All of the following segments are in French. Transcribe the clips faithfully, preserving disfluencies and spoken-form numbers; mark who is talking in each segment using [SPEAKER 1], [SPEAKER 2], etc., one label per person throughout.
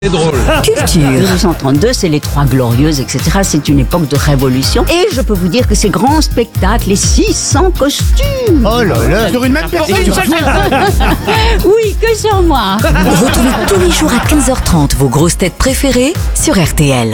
[SPEAKER 1] C'est drôle.
[SPEAKER 2] Culture. mille huit cent trente-deux, c'est les Trois Glorieuses, et cetera. C'est une époque de révolution. Et je peux vous dire que ces grands spectacles, les six cents costumes.
[SPEAKER 3] Oh là là, sur une même personne.
[SPEAKER 2] Oui, que sur moi.
[SPEAKER 4] Retrouvez tous les jours à quinze heures trente vos grosses têtes préférées sur R T L.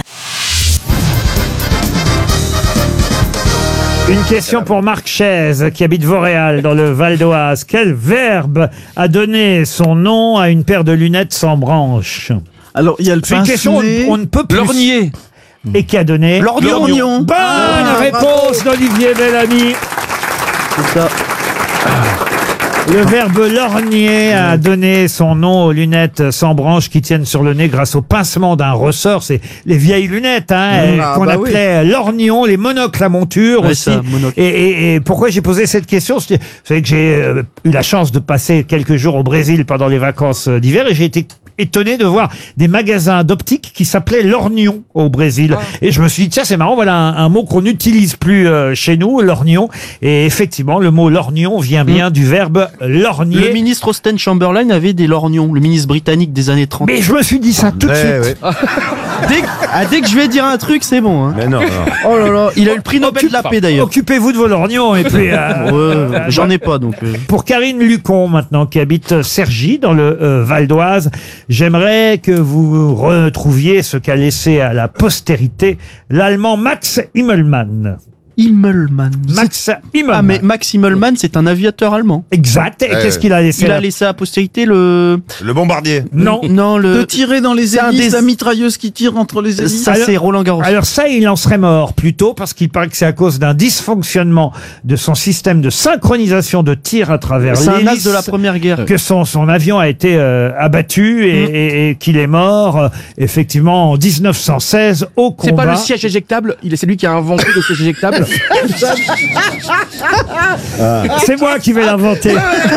[SPEAKER 5] Une question pour Marc Chaise, qui habite Vauréal, dans le Val d'Oise. Quel verbe a donné son nom à une paire de lunettes sans branches?
[SPEAKER 3] Alors, il y a le
[SPEAKER 5] C'est une question, on, on ne peut plus.
[SPEAKER 1] Lorgnier.
[SPEAKER 5] Et qui a donné
[SPEAKER 3] Lorgnon.
[SPEAKER 5] Bonne
[SPEAKER 3] Ah,
[SPEAKER 5] réponse d'Olivier Bellamy.
[SPEAKER 3] C'est ça.
[SPEAKER 5] Le verbe lorgner a donné son nom aux lunettes sans branches qui tiennent sur le nez grâce au pincement d'un ressort. C'est les vieilles lunettes hein,
[SPEAKER 3] Ah,
[SPEAKER 5] qu'on
[SPEAKER 3] bah
[SPEAKER 5] appelait lorgnons, les monocles à monture
[SPEAKER 3] Ouais,
[SPEAKER 5] aussi.
[SPEAKER 3] ça, monocle.
[SPEAKER 5] Et, et, et pourquoi j'ai posé cette question? C'est- Vous savez que j'ai euh, eu la chance de passer quelques jours au Brésil pendant les vacances euh, d'hiver et j'ai été étonné de voir des magasins d'optique qui s'appelaient lorgnon au Brésil. Et je me suis dit, tiens, c'est marrant, voilà un, un mot qu'on n'utilise plus euh, chez nous, lorgnon. Et effectivement, le mot lorgnon vient bien du verbe lorgner.
[SPEAKER 6] Le ministre Austen Chamberlain avait des lorgnons, le ministre britannique des années trente.
[SPEAKER 5] Mais je me suis dit ça tout de suite.
[SPEAKER 6] Dès, que, ah, dès que je vais dire un truc, c'est bon. Hein.
[SPEAKER 3] Mais non, non.
[SPEAKER 6] Oh là là, il a eu le prix Nobel de la paix d'ailleurs.
[SPEAKER 5] Occupez-vous de vos lorgnons et puis euh,
[SPEAKER 6] Ouais, j'en ai pas donc. euh.
[SPEAKER 5] pour Karine Lucon maintenant qui habite Cergy dans le euh, Val d'Oise, j'aimerais que vous retrouviez ce qu'a laissé à la postérité l'allemand Max Immelmann.
[SPEAKER 6] Immelmann.
[SPEAKER 5] Max
[SPEAKER 6] Ah
[SPEAKER 5] Immelmann.
[SPEAKER 6] mais Max Immelmann, c'est un aviateur allemand.
[SPEAKER 5] Exact. Et
[SPEAKER 3] Ouais,
[SPEAKER 5] qu'est-ce
[SPEAKER 3] ouais.
[SPEAKER 5] qu'il a laissé
[SPEAKER 6] Il
[SPEAKER 5] là
[SPEAKER 6] a laissé à la postérité le.
[SPEAKER 3] Le bombardier.
[SPEAKER 5] Non.
[SPEAKER 6] Non,
[SPEAKER 7] De
[SPEAKER 6] le.
[SPEAKER 7] tirer dans les
[SPEAKER 6] c'est un
[SPEAKER 7] hélices,
[SPEAKER 6] des-
[SPEAKER 7] la mitrailleuse qui tire entre les hélices.
[SPEAKER 6] Ça,
[SPEAKER 5] Alors-
[SPEAKER 6] c'est Roland Garros.
[SPEAKER 5] Alors ça, il en serait mort plutôt parce qu'il paraît que c'est à cause d'un dysfonctionnement de son système de synchronisation de tir à travers
[SPEAKER 6] C'est un as
[SPEAKER 5] l'hélice
[SPEAKER 6] de la première guerre.
[SPEAKER 5] que son, son avion a été euh, abattu et, et- et qu'il est mort euh, effectivement en dix-neuf cent seize au combat.
[SPEAKER 8] C'est pas le siège éjectable, il est c'est lui qui a inventé le siège éjectable.
[SPEAKER 5] C'est moi qui vais l'inventer.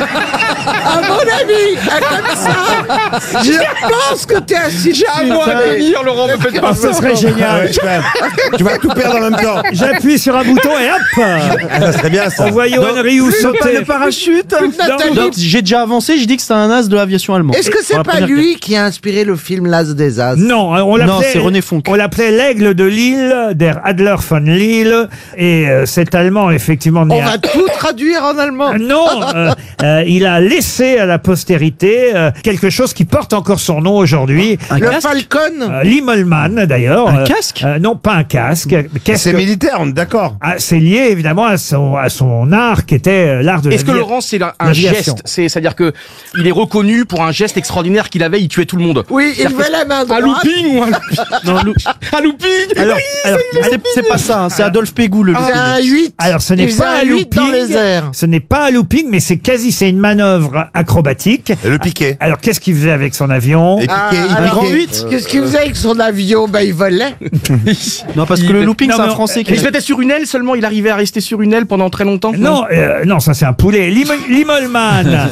[SPEAKER 7] À mon avis, comme ça, je pense que t'es assis. J'ai
[SPEAKER 8] À moi de venir, Laurent, me faites
[SPEAKER 5] Ah,
[SPEAKER 8] pas
[SPEAKER 5] ça serait génial.
[SPEAKER 3] Ouais, tu, vas, tu vas tout perdre en même temps.
[SPEAKER 5] J'appuie sur un bouton et hop,
[SPEAKER 3] Ah, ça serait bien ça.
[SPEAKER 5] on voit Johan Rioux
[SPEAKER 7] Pas
[SPEAKER 5] sauter.
[SPEAKER 7] le parachute.
[SPEAKER 6] Donc j'ai déjà avancé, j'ai dit que c'est un as de l'aviation allemande.
[SPEAKER 9] Est-ce que
[SPEAKER 6] Pour
[SPEAKER 9] c'est
[SPEAKER 6] la
[SPEAKER 9] pas
[SPEAKER 6] première
[SPEAKER 9] lui qui a inspiré le film L'As des As?
[SPEAKER 5] Non, on
[SPEAKER 6] Non,
[SPEAKER 5] l'appelait.
[SPEAKER 6] c'est René Fonck.
[SPEAKER 5] On l'appelait l'aigle de Lille, der Adler von Lille, et euh, cet Allemand effectivement. né
[SPEAKER 9] On
[SPEAKER 5] à-
[SPEAKER 9] va tout traduire en allemand.
[SPEAKER 5] Euh, Non, euh, euh, il a laissé à la postérité euh, quelque chose qui porte encore son nom aujourd'hui.
[SPEAKER 6] Un
[SPEAKER 9] Le
[SPEAKER 6] casque.
[SPEAKER 9] Falcon.
[SPEAKER 5] Euh, L'Immelmann d'ailleurs.
[SPEAKER 6] Un
[SPEAKER 5] Euh,
[SPEAKER 6] casque
[SPEAKER 5] euh, Non, pas un casque. Qu'est-ce
[SPEAKER 3] C'est
[SPEAKER 5] que-
[SPEAKER 3] militaire, on est d'accord.
[SPEAKER 5] Ah, c'est lié évidemment à son, à son art qui était euh, l'art de
[SPEAKER 8] Est-ce que
[SPEAKER 5] l'avi-
[SPEAKER 8] Laurent, c'est un
[SPEAKER 5] l'aviation.
[SPEAKER 8] geste? C'est, c'est-à-dire que il est reconnu pour un geste extraordinaire qu'il avait, il tuait tout le monde.
[SPEAKER 9] Oui, il met la main
[SPEAKER 8] Un
[SPEAKER 9] droite.
[SPEAKER 8] looping ou un looping?
[SPEAKER 6] Non, lou-
[SPEAKER 8] Un looping?
[SPEAKER 5] Alors, alors,
[SPEAKER 6] c'est c'est pas ça, hein, c'est Adolphe Pégout le
[SPEAKER 9] C'est
[SPEAKER 6] looping.
[SPEAKER 9] un huit.
[SPEAKER 5] alors, ce n'est
[SPEAKER 9] Il faisait
[SPEAKER 5] pas un
[SPEAKER 9] un huit
[SPEAKER 5] looping.
[SPEAKER 9] dans les airs.
[SPEAKER 5] Ce n'est pas un looping, mais c'est quasi, c'est une manœuvre acrobatique.
[SPEAKER 3] Et le piquet.
[SPEAKER 5] Alors, qu'est-ce qu'il faisait avec son avion?
[SPEAKER 3] Et piquet,
[SPEAKER 9] Ah,
[SPEAKER 3] il
[SPEAKER 9] alors,
[SPEAKER 3] piquait.
[SPEAKER 9] huit. Qu'est-ce qu'il faisait avec son avion? Bah, il volait.
[SPEAKER 6] Non, parce que le looping,
[SPEAKER 5] Non,
[SPEAKER 6] c'est un
[SPEAKER 5] mais-
[SPEAKER 6] français qui.
[SPEAKER 8] Il se mettait sur une aile seulement, il arrivait à rester sur une aile pendant très longtemps?
[SPEAKER 5] Non, euh, non, ça c'est un poulet. L'Im- L'Immelmann.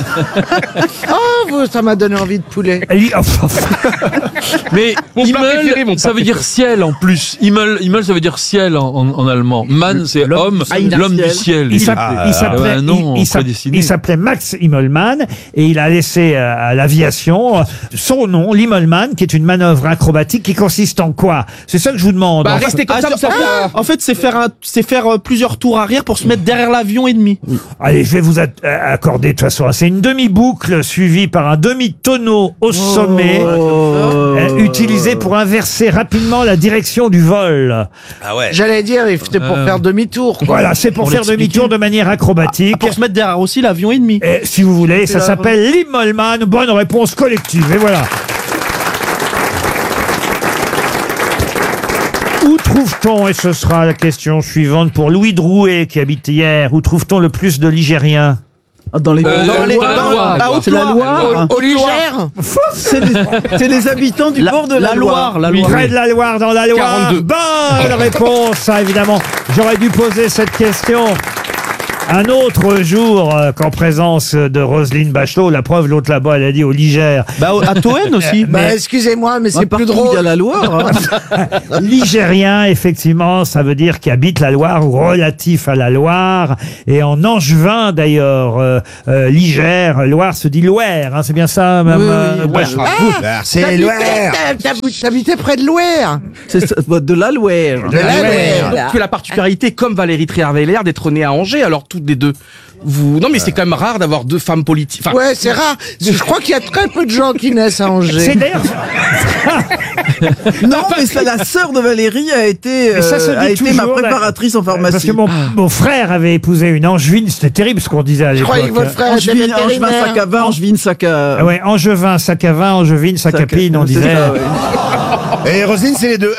[SPEAKER 9] Oh, vous, ça m'a donné envie de poulet.
[SPEAKER 5] Li- oh,
[SPEAKER 1] Mais
[SPEAKER 8] Mon plat préféré,
[SPEAKER 1] Himmel,
[SPEAKER 8] mon
[SPEAKER 1] ça
[SPEAKER 8] plat
[SPEAKER 1] veut dire ciel en plus. Himmel, Himmel ça veut dire ciel en, en, en allemand. Man, c'est homme, l'homme du ciel.
[SPEAKER 5] Il s'appelait,
[SPEAKER 3] Ah,
[SPEAKER 5] il s'appelait-
[SPEAKER 1] un nom
[SPEAKER 5] il- il s'app-
[SPEAKER 1] prédestiné.
[SPEAKER 5] il s'appelait Max Immelmann et il a laissé euh, à l'aviation euh, son nom, l'Immelmann, qui est une manœuvre acrobatique qui consiste en quoi? C'est ça que je vous demande.
[SPEAKER 8] Bah,
[SPEAKER 5] Enfin,
[SPEAKER 8] restez comme
[SPEAKER 6] Ah,
[SPEAKER 8] ça,
[SPEAKER 6] c'est-
[SPEAKER 8] vous savez.
[SPEAKER 6] ah, en fait, c'est faire un, c'est faire euh, plusieurs tours arrière pour se mettre derrière l'avion ennemi.
[SPEAKER 5] allez, je vais vous a- euh, accorder de toute façon. C'est une demi-boucle suivie par un demi-tonneau au sommet, euh, utilisé pour inverser rapidement la direction du vol.
[SPEAKER 3] Ah ouais.
[SPEAKER 9] J'allais dire, c'était pour
[SPEAKER 1] Euh,
[SPEAKER 9] faire demi-tour. quoi.
[SPEAKER 5] Voilà, c'est pour
[SPEAKER 6] Pour
[SPEAKER 5] faire
[SPEAKER 6] l'expliquer.
[SPEAKER 5] demi-tour de manière acrobatique.
[SPEAKER 6] Pour se mettre derrière aussi l'avion ennemi.
[SPEAKER 5] Et, si vous voulez, ça
[SPEAKER 6] la-
[SPEAKER 5] s'appelle l'Immelmann. Bonne réponse collective. Et voilà. Où trouve-t-on, et ce sera la question suivante pour Louis Drouet qui habite hier, où trouve-t-on le plus de Ligériens?
[SPEAKER 7] Dans les
[SPEAKER 1] Euh,
[SPEAKER 6] Dans les-
[SPEAKER 1] dans la
[SPEAKER 6] dans-
[SPEAKER 1] Loire,
[SPEAKER 6] la
[SPEAKER 1] quoi.
[SPEAKER 7] C'est la Loire.
[SPEAKER 9] Au Ligère.
[SPEAKER 7] C'est les, c'est les habitants du
[SPEAKER 6] La,
[SPEAKER 7] bord de la,
[SPEAKER 6] la Loire, la Loire.
[SPEAKER 5] Près de la Loire, dans la Loire.
[SPEAKER 8] quarante-deux.
[SPEAKER 5] Bonne réponse, ça évidemment. J'aurais dû poser cette question Un autre jour euh, qu'en présence de Roselyne Bachelot, la preuve, l'autre là-bas, elle a dit au Liger.
[SPEAKER 6] Bah, à Toen aussi.
[SPEAKER 9] Bah, excusez-moi, mais c'est plus drôle.
[SPEAKER 6] Il y a la Loire. Hein.
[SPEAKER 5] Ligérien, effectivement, ça veut dire qui habite la Loire ou relatif à la Loire. Et en angevin, d'ailleurs, euh, euh, Liger, Loire se dit Loire, hein, c'est bien ça, même.
[SPEAKER 6] Oui, oui,
[SPEAKER 5] euh,
[SPEAKER 6] oui,
[SPEAKER 5] Bachelot.
[SPEAKER 9] Ah,
[SPEAKER 3] C'est
[SPEAKER 9] t'habitais-
[SPEAKER 3] Loire.
[SPEAKER 9] t'habitais- T'habitais près de Loire.
[SPEAKER 6] C'est ça, de la Loire.
[SPEAKER 9] De la Loire.
[SPEAKER 8] Donc, tu as la particularité, comme Valérie Trierweiler, d'être née à Angers, alors toutes les deux. Vous... Non, mais c'est quand même rare d'avoir deux femmes politiques. Enfin,
[SPEAKER 9] Ouais, c'est rare. Je crois qu'il y a très peu de gens qui naissent à
[SPEAKER 5] C'est
[SPEAKER 9] Angers.
[SPEAKER 5] d'ailleurs,
[SPEAKER 6] Non, mais ça, la sœur de Valérie a été,
[SPEAKER 5] Mais ça se
[SPEAKER 6] euh, a
[SPEAKER 5] dit
[SPEAKER 6] été ma
[SPEAKER 5] toujours,
[SPEAKER 6] préparatrice en
[SPEAKER 5] parce
[SPEAKER 6] pharmacie.
[SPEAKER 5] que mon, mon frère avait épousé une angevine, c'était terrible ce qu'on disait à
[SPEAKER 9] Je
[SPEAKER 5] l'époque.
[SPEAKER 9] croyais que votre frère était
[SPEAKER 6] Angevin, Angevin,
[SPEAKER 9] vétérinaire.
[SPEAKER 6] sac à vin, Angevin, sac à...
[SPEAKER 5] Ah ouais, angevin, sac à vin, angevine, sac à pine, on
[SPEAKER 6] C'est
[SPEAKER 5] disait.
[SPEAKER 6] ça, ouais.
[SPEAKER 3] Et Roselyne, c'est les deux.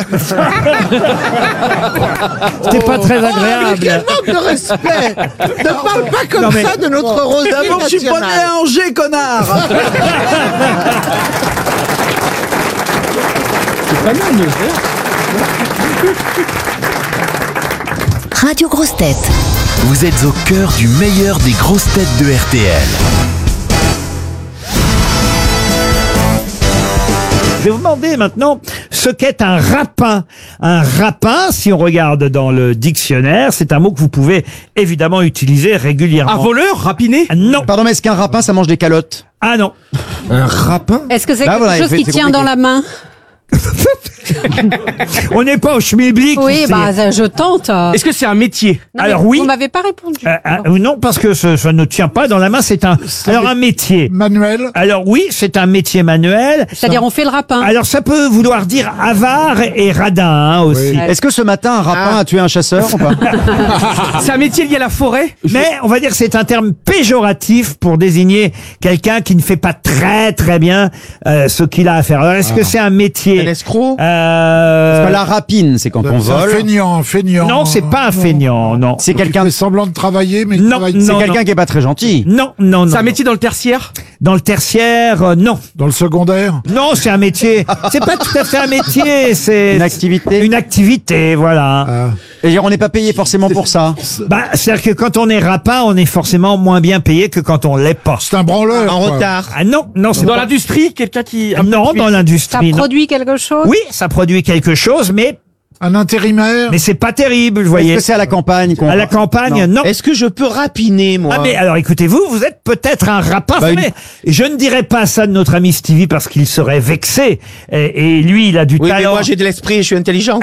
[SPEAKER 5] C'était pas très
[SPEAKER 9] Oh, mais
[SPEAKER 5] agréable.
[SPEAKER 9] quel manque de respect. Ne parle pas comme
[SPEAKER 5] Non, mais-
[SPEAKER 9] ça de notre Roselyne
[SPEAKER 6] D'abord, je suis pas né
[SPEAKER 9] nationale.
[SPEAKER 6] à Angers, connard.
[SPEAKER 4] Radio Grosses Têtes.
[SPEAKER 10] Vous êtes au cœur du meilleur des grosses têtes de R T L.
[SPEAKER 5] Je vais vous demander maintenant ce qu'est un rapin. Un rapin, si on regarde dans le dictionnaire, c'est un mot que vous pouvez évidemment utiliser régulièrement.
[SPEAKER 8] un voleur, rapiné.
[SPEAKER 5] Ah, non.
[SPEAKER 11] Pardon, mais est-ce qu'un rapin, ça mange des calottes?
[SPEAKER 5] Ah non.
[SPEAKER 3] Un rapin.
[SPEAKER 12] Est-ce que c'est
[SPEAKER 11] Ah,
[SPEAKER 12] quelque
[SPEAKER 11] voilà,
[SPEAKER 12] chose
[SPEAKER 11] c'est-
[SPEAKER 12] qui
[SPEAKER 11] c'est
[SPEAKER 12] tient
[SPEAKER 11] compliqué.
[SPEAKER 12] dans la main?
[SPEAKER 5] On n'est pas au schmilblick.
[SPEAKER 12] Oui,
[SPEAKER 5] ici.
[SPEAKER 12] bah ça, je tente.
[SPEAKER 8] Est-ce que c'est un métier?
[SPEAKER 12] Non,
[SPEAKER 5] alors
[SPEAKER 12] mais
[SPEAKER 5] oui.
[SPEAKER 12] Vous m'avez pas répondu.
[SPEAKER 5] Euh, euh, non, parce que ce- ça ne tient pas dans la main, c'est un, alors un métier.
[SPEAKER 7] Manuel.
[SPEAKER 5] Alors oui, c'est un métier manuel.
[SPEAKER 12] C'est-à-dire on fait le rapin.
[SPEAKER 5] Alors ça peut vouloir dire avare et radin hein, aussi.
[SPEAKER 7] Oui.
[SPEAKER 11] Est-ce que ce matin, un rapin
[SPEAKER 9] Ah.
[SPEAKER 11] a tué un chasseur ou pas?
[SPEAKER 8] C'est un métier lié à la forêt?
[SPEAKER 5] Mais on va dire que c'est un terme péjoratif pour désigner quelqu'un qui ne fait pas très très bien euh, ce qu'il a à faire. Alors est-ce que c'est un métier
[SPEAKER 9] Un escroc.
[SPEAKER 5] euh,
[SPEAKER 11] Parce que la rapine, c'est quand on
[SPEAKER 7] C'est un
[SPEAKER 11] vole.
[SPEAKER 7] feignant, un feignant.
[SPEAKER 5] Non, c'est pas un feignant, non.
[SPEAKER 11] C'est
[SPEAKER 7] Quelqu'un
[SPEAKER 11] quelqu'un
[SPEAKER 7] qui fait semblant de travailler, mais il
[SPEAKER 5] Non,
[SPEAKER 7] travaille
[SPEAKER 5] non.
[SPEAKER 11] c'est quelqu'un qui est pas très gentil.
[SPEAKER 5] Non, non, non.
[SPEAKER 8] C'est un métier dans le tertiaire?
[SPEAKER 5] Dans le tertiaire, euh, non.
[SPEAKER 7] dans le secondaire.
[SPEAKER 5] Non, c'est un métier. C'est pas tout à fait un métier, c'est
[SPEAKER 11] Une activité.
[SPEAKER 5] une activité, voilà.
[SPEAKER 7] Ah.
[SPEAKER 11] Et on n'est pas payé forcément pour ça.
[SPEAKER 5] Bah, c'est-à-dire que quand on est rapin, on est forcément moins bien payé que quand on l'est pas.
[SPEAKER 7] C'est un branleur.
[SPEAKER 9] En
[SPEAKER 7] quoi.
[SPEAKER 9] retard.
[SPEAKER 5] Ah non, non, c'est
[SPEAKER 8] Dans
[SPEAKER 5] pas...
[SPEAKER 8] l'industrie, quelqu'un qui... un peu
[SPEAKER 5] Non,
[SPEAKER 8] plus-
[SPEAKER 5] dans
[SPEAKER 12] Ça
[SPEAKER 5] l'industrie. non.
[SPEAKER 12] produit quelque chose?
[SPEAKER 5] Oui, ça produit quelque chose, mais
[SPEAKER 7] Un intérimaire.
[SPEAKER 5] mais c'est pas terrible, vous
[SPEAKER 11] Est-ce
[SPEAKER 5] voyez.
[SPEAKER 11] que c'est à la campagne qu'on...
[SPEAKER 5] À la campagne, non.
[SPEAKER 9] Est-ce que je peux rapiner, moi?
[SPEAKER 5] Ah mais alors écoutez, vous, vous êtes peut-être un rapin,
[SPEAKER 11] Bah,
[SPEAKER 5] mais je ne dirais pas ça de notre ami Stevie parce qu'il serait vexé. Et, et lui, il a du
[SPEAKER 9] Oui, mais
[SPEAKER 5] talent.
[SPEAKER 9] moi j'ai de l'esprit, je suis intelligent.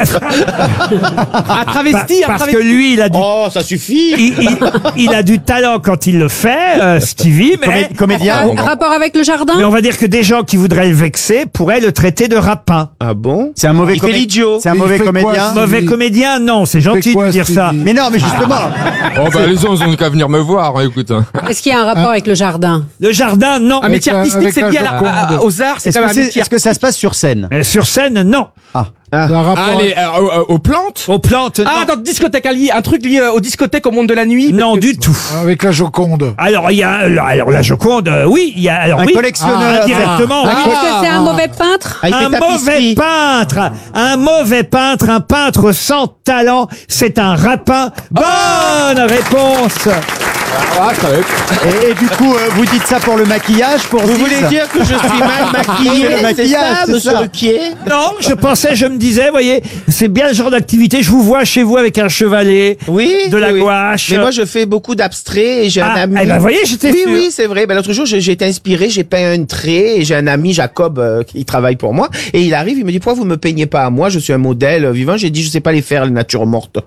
[SPEAKER 8] Un travesti, un
[SPEAKER 5] parce que
[SPEAKER 8] travesti.
[SPEAKER 5] lui, il a du,
[SPEAKER 9] Oh, ça suffit.
[SPEAKER 5] il, il- il a du talent quand il le fait, euh, Stevie, mais,
[SPEAKER 11] Comé- comédien.
[SPEAKER 12] Un rapport avec le jardin?
[SPEAKER 5] mais on va dire que des gens qui voudraient le vexer pourraient le traiter de rapin.
[SPEAKER 9] Ah bon?
[SPEAKER 11] C'est un mauvais
[SPEAKER 9] Il fait
[SPEAKER 11] comé-
[SPEAKER 9] l'idiot.
[SPEAKER 11] C'est un
[SPEAKER 7] Il
[SPEAKER 11] mauvais
[SPEAKER 7] fait quoi,
[SPEAKER 11] comédien.
[SPEAKER 7] Stevie
[SPEAKER 5] Mauvais comédien, non, c'est gentil
[SPEAKER 7] quoi,
[SPEAKER 5] de dire ça.
[SPEAKER 7] Stevie
[SPEAKER 11] Mais non, mais justement.
[SPEAKER 1] Oh bah les gens ils ont qu'à venir me voir, hein, écoute.
[SPEAKER 12] Est-ce qu'il y a un rapport avec le jardin?
[SPEAKER 5] Le jardin, non.
[SPEAKER 8] Un métier
[SPEAKER 7] la-
[SPEAKER 8] artistique,
[SPEAKER 7] avec
[SPEAKER 8] c'est
[SPEAKER 7] la
[SPEAKER 8] lié à la-
[SPEAKER 7] Joconde.
[SPEAKER 8] à- aux arts, c'est
[SPEAKER 11] Est-ce
[SPEAKER 8] quand
[SPEAKER 11] que,
[SPEAKER 8] même un
[SPEAKER 11] c'est-
[SPEAKER 8] métier.
[SPEAKER 11] est-ce que ça se passe sur scène?
[SPEAKER 5] Euh, Sur scène, non.
[SPEAKER 7] Un rapport
[SPEAKER 1] Allez, euh, euh, aux plantes.
[SPEAKER 5] Aux plantes,
[SPEAKER 8] Ah,
[SPEAKER 5] non.
[SPEAKER 8] dans discothèque, un, li- un truc lié euh, aux discothèques au monde de la nuit?
[SPEAKER 5] Non,
[SPEAKER 8] parce que-
[SPEAKER 5] du tout.
[SPEAKER 7] avec la Joconde.
[SPEAKER 5] Alors il y a, alors la Joconde, euh, oui, il y a, alors
[SPEAKER 11] Un
[SPEAKER 5] oui,
[SPEAKER 11] collectionneur.
[SPEAKER 5] indirectement.
[SPEAKER 12] Est-ce
[SPEAKER 5] oui.
[SPEAKER 12] que c'est un mauvais peintre?
[SPEAKER 9] Ah, il
[SPEAKER 5] Un
[SPEAKER 9] fait
[SPEAKER 5] mauvais
[SPEAKER 9] tapisserie.
[SPEAKER 5] peintre, un mauvais peintre, un peintre sans talent, c'est un rapin. Bonne réponse.
[SPEAKER 1] Ah, ça va être-
[SPEAKER 11] Et, et du coup, euh, vous dites ça pour le maquillage, pour
[SPEAKER 9] Vous
[SPEAKER 11] Ziz
[SPEAKER 9] voulez dire que je suis mal maquillé?
[SPEAKER 11] Le
[SPEAKER 9] C'est
[SPEAKER 11] maquillage,
[SPEAKER 9] ça,
[SPEAKER 11] c'est
[SPEAKER 9] monsieur
[SPEAKER 11] ça.
[SPEAKER 9] Ruquier?
[SPEAKER 5] Non, je pensais, je me disais, voyez, c'est bien le genre d'activité. Je vous vois chez vous avec un chevalet,
[SPEAKER 9] Oui.
[SPEAKER 5] de la
[SPEAKER 9] oui, oui.
[SPEAKER 5] gouache.
[SPEAKER 9] Mais moi, je fais beaucoup d'abstraits et j'ai un
[SPEAKER 5] Ah,
[SPEAKER 9] ami.
[SPEAKER 5] eh ben, voyez, j'étais
[SPEAKER 9] Oui,
[SPEAKER 5] sûr.
[SPEAKER 9] oui, c'est vrai. Ben, l'autre jour, j'ai j'ai été inspiré, j'ai peint un trait et j'ai un ami, Jacob, euh, qui travaille pour moi. Et il arrive, il me dit, pourquoi vous me peignez pas à moi? Je suis un modèle vivant. J'ai dit, je sais pas les faire, les natures mortes.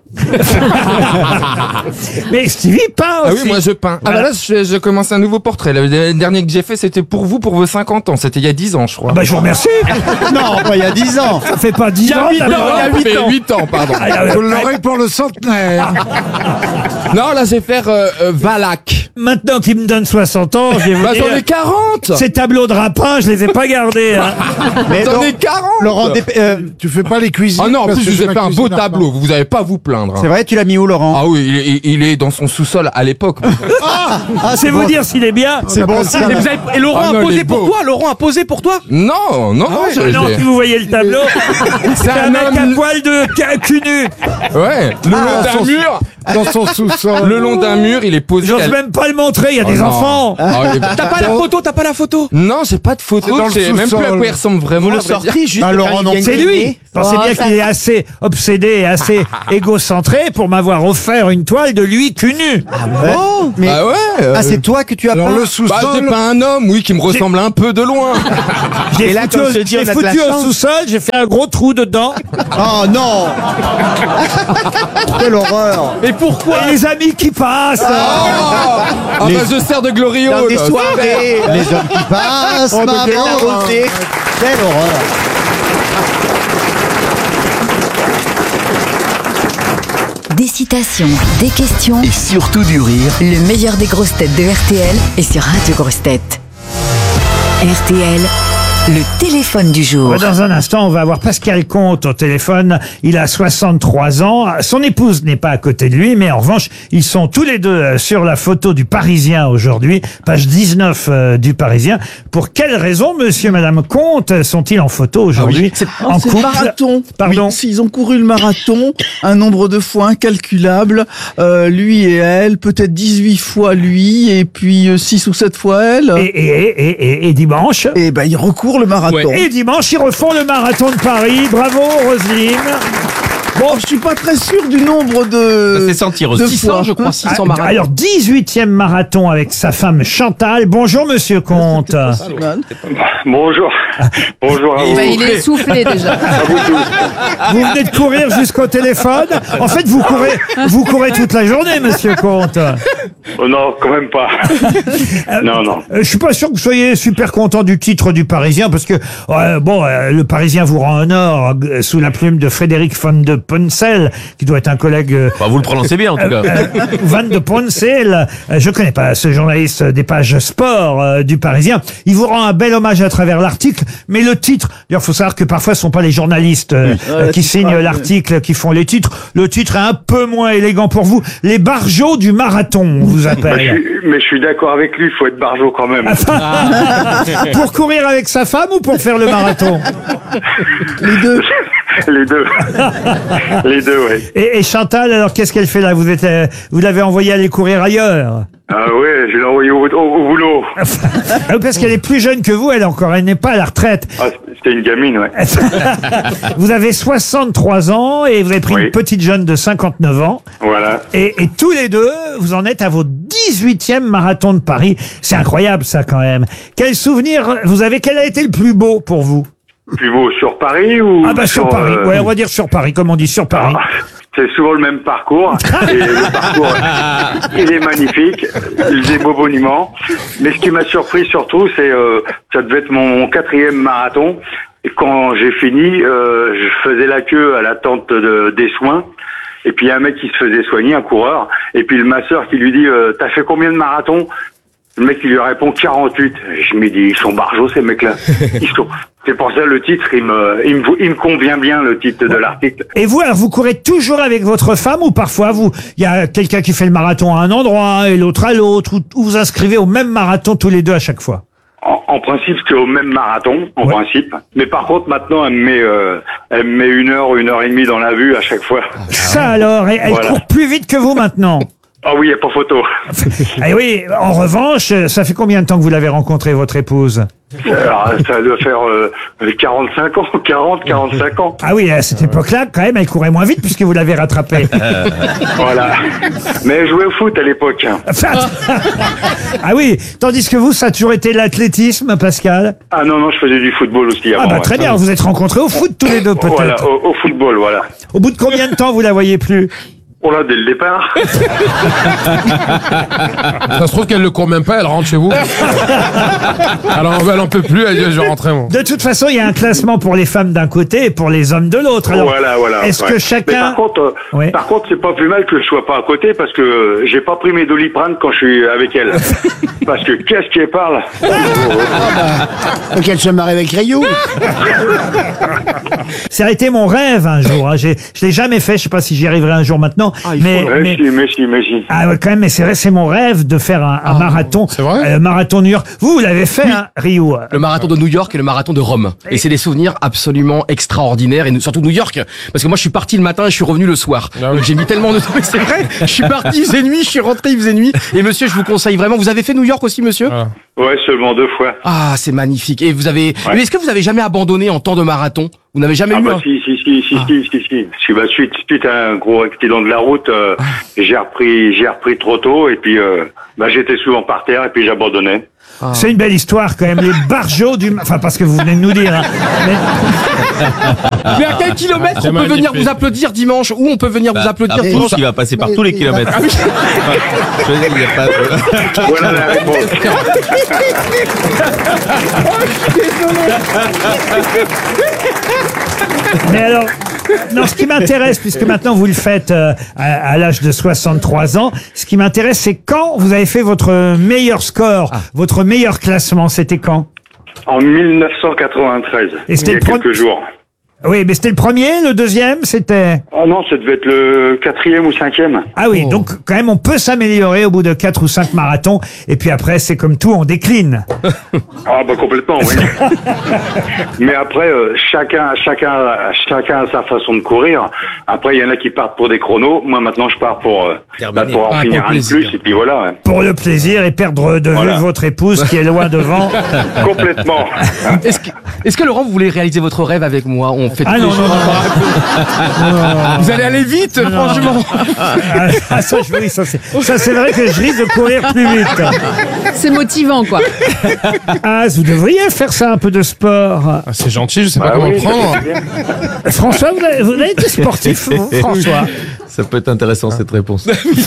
[SPEAKER 5] Mais Stevie peint
[SPEAKER 1] Ah
[SPEAKER 5] aussi.
[SPEAKER 1] oui, moi je peins. Ah bah là, je, je commence un nouveau portrait. Le dernier que j'ai fait, c'était pour vous, pour vos cinquante ans. C'était il y a dix ans, je crois.
[SPEAKER 5] Ah bah, je vous remercie.
[SPEAKER 11] Non, pas il y a dix ans.
[SPEAKER 5] Ça fait pas dix ans.
[SPEAKER 1] huit
[SPEAKER 5] d'abord.
[SPEAKER 1] ans, il y a huit ans, pardon.
[SPEAKER 5] Ah, là,
[SPEAKER 7] Vous
[SPEAKER 5] là,
[SPEAKER 7] l'aurez pour le centenaire.
[SPEAKER 1] Non, là, je vais faire euh, euh, Valac.
[SPEAKER 5] Maintenant qu'il me donne soixante ans, je vais vous
[SPEAKER 1] Bah,
[SPEAKER 5] dire,
[SPEAKER 1] j'en ai quarante.
[SPEAKER 5] ces tableaux de rapin, je les ai pas gardés. hein.
[SPEAKER 11] Mais
[SPEAKER 1] J'en
[SPEAKER 11] Laurent-
[SPEAKER 1] ai quarante.
[SPEAKER 11] Laurent, dép- euh,
[SPEAKER 7] Tu fais pas les cuisines.
[SPEAKER 1] Ah non, en
[SPEAKER 7] parce
[SPEAKER 1] plus,
[SPEAKER 7] que
[SPEAKER 1] je vous
[SPEAKER 7] c'est
[SPEAKER 1] ai fait
[SPEAKER 7] ma
[SPEAKER 1] un beau
[SPEAKER 7] cuisine à
[SPEAKER 1] tableau. Vous n'avez pas à vous plaindre. hein.
[SPEAKER 11] c'est vrai, tu l'as mis où, Laurent?
[SPEAKER 1] Ah oui, il est, il est dans son sous-sol à l'époque.
[SPEAKER 5] Ah, c'est vous dire s'il est bien.
[SPEAKER 11] C'est bon, ça.
[SPEAKER 8] Et, vous avez- et Laurent
[SPEAKER 13] Ah
[SPEAKER 8] a
[SPEAKER 13] non, il
[SPEAKER 8] posé
[SPEAKER 13] est
[SPEAKER 8] pour
[SPEAKER 13] beau.
[SPEAKER 8] toi Laurent a posé pour toi
[SPEAKER 13] Non, non,
[SPEAKER 8] Ah ouais,
[SPEAKER 13] je-
[SPEAKER 5] Non,
[SPEAKER 13] j'ai-
[SPEAKER 5] si vous voyez le tableau, c'est un
[SPEAKER 13] un
[SPEAKER 5] mec
[SPEAKER 13] homme-
[SPEAKER 5] à poil de ca- cul nu.
[SPEAKER 13] Ouais, le long d'un mur,
[SPEAKER 3] Dans son sous-sol.
[SPEAKER 13] le long d'un mur, il est posé.
[SPEAKER 5] J'ose
[SPEAKER 13] à-
[SPEAKER 5] même pas le montrer, il y a
[SPEAKER 13] Oh
[SPEAKER 5] des
[SPEAKER 13] non.
[SPEAKER 5] enfants.
[SPEAKER 13] Ah, il est-
[SPEAKER 8] T'as pas la photo, t'as pas la photo
[SPEAKER 13] Non, j'ai pas de
[SPEAKER 3] C'est
[SPEAKER 13] photo,
[SPEAKER 3] dans le
[SPEAKER 13] je sais même plus à
[SPEAKER 3] sous-sol.
[SPEAKER 13] quoi il ressemble vraiment.
[SPEAKER 9] Vous le
[SPEAKER 13] à vrai dire.
[SPEAKER 9] sortez juste
[SPEAKER 3] Ah,
[SPEAKER 9] quand
[SPEAKER 3] Laurent,
[SPEAKER 9] il
[SPEAKER 3] non,
[SPEAKER 9] vient
[SPEAKER 5] C'est
[SPEAKER 9] de
[SPEAKER 5] lui.
[SPEAKER 9] gagner.
[SPEAKER 5] Pensez
[SPEAKER 12] Oh,
[SPEAKER 5] bien
[SPEAKER 12] ça-
[SPEAKER 5] qu'il est assez obsédé et assez égocentré pour m'avoir offert une toile de lui cul nu.
[SPEAKER 11] Oh, mais
[SPEAKER 13] Ah ouais euh,
[SPEAKER 11] ah, c'est toi que tu as
[SPEAKER 3] Dans
[SPEAKER 11] peint.
[SPEAKER 3] le
[SPEAKER 13] Bah,
[SPEAKER 3] sous-sol.
[SPEAKER 13] c'est pas un homme, oui, qui me ressemble un peu de loin.
[SPEAKER 5] J'ai
[SPEAKER 9] Et là,
[SPEAKER 5] foutu,
[SPEAKER 9] comme
[SPEAKER 5] au-
[SPEAKER 9] se dit,
[SPEAKER 5] j'ai
[SPEAKER 9] on a de
[SPEAKER 5] foutu
[SPEAKER 9] la
[SPEAKER 5] au
[SPEAKER 9] chance.
[SPEAKER 5] sous-sol, j'ai fait un gros trou dedans.
[SPEAKER 11] Oh non. Quelle horreur.
[SPEAKER 8] Mais pourquoi
[SPEAKER 5] Et les amis qui passent.
[SPEAKER 13] Ah bah, je sers de Glorio.
[SPEAKER 9] Dans des
[SPEAKER 13] là.
[SPEAKER 9] soirées.
[SPEAKER 11] Les hommes qui passent,
[SPEAKER 3] Oh, mais
[SPEAKER 11] maman.
[SPEAKER 3] quelle horreur.
[SPEAKER 9] Rosé.
[SPEAKER 11] Quelle horreur.
[SPEAKER 4] Des citations, des questions,
[SPEAKER 10] Et surtout du rire.
[SPEAKER 4] le meilleur des grosses têtes de R T L est sur Radio Grosses Têtes. R T L, le téléphone du jour.
[SPEAKER 5] Dans un instant, on va avoir Pascal Comte au téléphone. Il a soixante-trois ans. Son épouse n'est pas à côté de lui, mais en revanche, ils sont tous les deux euh, sur la photo du Parisien aujourd'hui, page dix-neuf euh, du Parisien. Pour quelle raison, monsieur et madame Comte, sont-ils en photo aujourd'hui?
[SPEAKER 6] Oh, c'est le marathon.
[SPEAKER 5] Pardon.
[SPEAKER 6] Oui, s'ils ont couru le marathon, un nombre de fois incalculable. Euh, lui et elle, peut-être dix-huit fois lui, et puis euh, six ou sept fois elle.
[SPEAKER 5] Et, et, et, et, et dimanche
[SPEAKER 6] Et ben, ils recourent le marathon.
[SPEAKER 5] Et dimanche, ils refont le marathon de Paris. Bravo, Roselyne.
[SPEAKER 6] Bon, je suis pas très sûr du nombre de.
[SPEAKER 8] Ça fait sentir
[SPEAKER 6] de
[SPEAKER 8] six cents,
[SPEAKER 6] fois.
[SPEAKER 8] je crois, six cents
[SPEAKER 5] Ah,
[SPEAKER 8] marathons.
[SPEAKER 5] Alors, dix-huitième marathon avec sa femme Chantal. Bonjour, monsieur Comte.
[SPEAKER 14] Bonjour. Bonjour à vous.
[SPEAKER 12] Bah, il est essoufflé déjà.
[SPEAKER 5] Vous venez de courir jusqu'au téléphone. En fait, vous courez, vous courez toute la journée, monsieur Comte.
[SPEAKER 14] Oh non, quand même pas. non, non.
[SPEAKER 5] Euh, Je suis pas sûr que vous soyez super content du titre du Parisien, parce que euh, bon, euh, le Parisien vous rend honneur euh, sous la plume de Frédéric Van de Poncel, qui doit être un collègue. euh,
[SPEAKER 1] Bah, vous le prononcez bien, en tout cas.
[SPEAKER 5] euh, Van de Poncel, euh, je connais pas ce journaliste des pages sport euh, du Parisien. Il vous rend un bel hommage à travers l'article, mais le titre, il faut savoir que parfois ce sont pas les journalistes euh, euh, qui signent l'article, qui font les titres. Le titre est un peu moins élégant pour vous. Les barjots du marathon, on vous
[SPEAKER 14] Bah, je
[SPEAKER 5] appelle.
[SPEAKER 14] suis- mais je suis d'accord avec lui, il faut être barjot quand même.
[SPEAKER 5] Pour courir avec sa femme ou pour faire le marathon?
[SPEAKER 6] Les deux.
[SPEAKER 14] Les deux. Les deux, oui.
[SPEAKER 5] Et, et Chantal, alors qu'est-ce qu'elle fait là? Vous êtes, euh, vous l'avez envoyée aller courir ailleurs?
[SPEAKER 14] Ah ouais, je l'ai envoyé au, au- au boulot.
[SPEAKER 5] Ah, parce qu'elle est plus jeune que vous, elle encore, elle n'est pas à la retraite.
[SPEAKER 14] Ah, c'était une gamine, ouais.
[SPEAKER 5] Vous avez soixante-trois ans et vous avez pris
[SPEAKER 14] Oui.
[SPEAKER 5] une petite jeune de cinquante-neuf ans.
[SPEAKER 14] Voilà.
[SPEAKER 5] Et, et tous les deux, vous en êtes à votre dix-huitième marathon de Paris. C'est incroyable ça quand même. Quel souvenir vous avez? Quel a été le plus beau pour vous?
[SPEAKER 14] Plus beau sur Paris ou
[SPEAKER 5] Ah bah sur Paris,
[SPEAKER 14] euh,
[SPEAKER 5] ouais, on va dire sur Paris, comme on dit sur Paris.
[SPEAKER 14] ah, c'est souvent le même parcours. Et le parcours, il est magnifique. Des beaux monuments. Mais ce qui m'a surpris surtout, c'est euh, ça devait être mon quatrième marathon. Et quand j'ai fini, euh, je faisais la queue à l'attente de, des soins. Et puis il y a un mec qui se faisait soigner, un coureur. Et puis le masseur qui lui dit euh, « T'as fait combien de marathons ?» Le mec il lui répond quarante-huit. Et je me dis, ils sont barjots ces mecs-là. Ils sont... C'est pour ça le titre, il me, il me, il me convient bien le titre de l'article.
[SPEAKER 5] Et vous, alors, vous courez toujours avec votre femme ou parfois vous, il y a quelqu'un qui fait le marathon à un endroit et l'autre à l'autre, ou, ou vous inscrivez au même marathon tous les deux à chaque fois?
[SPEAKER 14] En, en principe, c'est au même marathon, en
[SPEAKER 5] Ouais.
[SPEAKER 14] principe. Mais par contre, maintenant, elle me met, euh, elle me met une heure, une heure et demie dans la vue à chaque fois.
[SPEAKER 5] Ça alors, elle, elle
[SPEAKER 14] Voilà.
[SPEAKER 5] court plus vite que vous maintenant.
[SPEAKER 14] Ah oui, il n'y a pas photo.
[SPEAKER 5] Et oui, en revanche, ça fait combien de temps que vous l'avez rencontrée, votre épouse?
[SPEAKER 14] Alors, ça doit faire euh, quarante-cinq ans, quarante, quarante-cinq ans.
[SPEAKER 5] Ah oui, à cette époque-là, quand même, elle courait moins vite puisque vous l'avez rattrapée.
[SPEAKER 14] Voilà. Mais elle jouait au foot à l'époque.
[SPEAKER 5] Ah oui, tandis que vous, ça a toujours été l'athlétisme, Pascal?
[SPEAKER 14] Ah non, non, je faisais du football aussi avant.
[SPEAKER 5] Ah bah
[SPEAKER 14] ouais.
[SPEAKER 5] très bien, vous êtes rencontrés au foot tous les deux peut-être.
[SPEAKER 14] Voilà, au, au football, voilà.
[SPEAKER 5] Au bout de combien de temps vous la voyez plus?
[SPEAKER 14] Oh là, dès le départ.
[SPEAKER 13] Ça se trouve qu'elle le court même pas, elle rentre chez vous. Alors elle en peut plus, elle dit je vais rentrer moi.
[SPEAKER 5] De toute façon, il y a un classement pour les femmes d'un côté et pour les hommes de l'autre. Alors,
[SPEAKER 14] voilà, voilà.
[SPEAKER 5] est-ce
[SPEAKER 14] ouais.
[SPEAKER 5] que chacun...
[SPEAKER 14] Mais par contre, euh,
[SPEAKER 5] Ouais.
[SPEAKER 14] par contre, c'est pas plus mal que je sois pas à côté parce que euh, j'ai pas pris mes Doliprane quand je suis avec elle. Parce que qu'est-ce qu'elle parle?
[SPEAKER 7] Qu'elle se marie avec Rayou.
[SPEAKER 5] Ça a été mon rêve un jour. Hein. J'ai, je l'ai jamais fait. Je sais pas si j'y arriverai un jour maintenant.
[SPEAKER 14] Ah,
[SPEAKER 5] mais,
[SPEAKER 14] mais,
[SPEAKER 5] mais,
[SPEAKER 14] si, mais si, mais si.
[SPEAKER 5] ah ouais, quand même. Mais c'est vrai, c'est mon rêve de faire un, un ah, marathon.
[SPEAKER 13] C'est vrai.
[SPEAKER 5] Euh, marathon New York. Vous, vous l'avez fait, oui. hein, Rio.
[SPEAKER 8] Le marathon de New York et le marathon de Rome. Et, et c'est des souvenirs absolument extraordinaires. Et surtout New York, parce que moi, je suis parti le matin et je suis revenu le soir. Ah, oui. Donc j'ai mis tellement de temps. C'est vrai. Je suis parti, il faisait nuit. Je suis rentré, il faisait nuit. Et monsieur, je vous conseille vraiment. Vous avez fait New York aussi, monsieur?
[SPEAKER 13] Ah.
[SPEAKER 14] Ouais, seulement deux fois.
[SPEAKER 8] Ah, c'est magnifique. Et vous avez. Ouais. Mais est-ce que vous avez jamais abandonné en temps de marathon? Vous n'avez jamais
[SPEAKER 14] ah
[SPEAKER 8] eu
[SPEAKER 14] bah
[SPEAKER 8] un...
[SPEAKER 14] si, si, si, si, ah. si, si, si, si. Bah, suite, suite à un gros accident de la route, euh, ah. j'ai repris, j'ai repris trop tôt et puis euh, bah, j'étais souvent par terre et puis j'abandonnais.
[SPEAKER 5] Ah. C'est une belle histoire quand même, les barjots du... Enfin, parce que vous venez de nous dire. Hein. Mais...
[SPEAKER 8] Mais à quel kilomètre on peut venir vous applaudir dimanche? Où on peut venir bah, vous applaudir dimanche?
[SPEAKER 15] Il va passer par tous les kilomètres.
[SPEAKER 8] Ah oui.
[SPEAKER 15] Il y a pas de...
[SPEAKER 14] Voilà la réponse.
[SPEAKER 5] Mais alors, non, ce qui m'intéresse, puisque maintenant vous le faites euh, à, à l'âge de soixante-trois ans, ce qui m'intéresse, c'est quand vous avez fait votre meilleur score, ah. votre meilleur classement, c'était quand?
[SPEAKER 14] En mille neuf cent quatre-vingt-treize,
[SPEAKER 5] Et c'était
[SPEAKER 14] il y a quelques jours.
[SPEAKER 5] Oui, mais c'était le premier, le deuxième, c'était...
[SPEAKER 14] Oh non, ça devait être le quatrième ou cinquième.
[SPEAKER 5] Ah oui,
[SPEAKER 14] oh.
[SPEAKER 5] donc quand même, on peut s'améliorer au bout de quatre ou cinq marathons, et puis après, c'est comme tout, on décline.
[SPEAKER 14] Ah bah complètement, oui. Mais après, euh, chacun, chacun, chacun a sa façon de courir. Après, il y en a qui partent pour des chronos. Moi, maintenant, je pars pour, euh, bah, pour en ah, finir un de plus, et puis voilà. Ouais.
[SPEAKER 5] Pour le plaisir et perdre de
[SPEAKER 14] voilà.
[SPEAKER 5] vue votre épouse qui est loin devant.
[SPEAKER 14] Complètement.
[SPEAKER 8] Est-ce que, est-ce que Laurent, vous voulez réaliser votre rêve avec moi? On fait
[SPEAKER 5] ah non, non, non,
[SPEAKER 8] non. Vous allez aller vite, non, franchement.
[SPEAKER 5] Ah, ça, je, oui, ça, c'est, ça, c'est vrai que je risque de courir plus vite.
[SPEAKER 12] C'est motivant, quoi.
[SPEAKER 5] Ah, vous devriez faire ça, un peu de sport.
[SPEAKER 13] Ah, c'est gentil, je sais
[SPEAKER 14] bah
[SPEAKER 13] pas
[SPEAKER 14] oui,
[SPEAKER 13] comment prendre.
[SPEAKER 5] François, vous avez, vous avez été sportif, vous, François?
[SPEAKER 15] Ça peut être intéressant, cette réponse.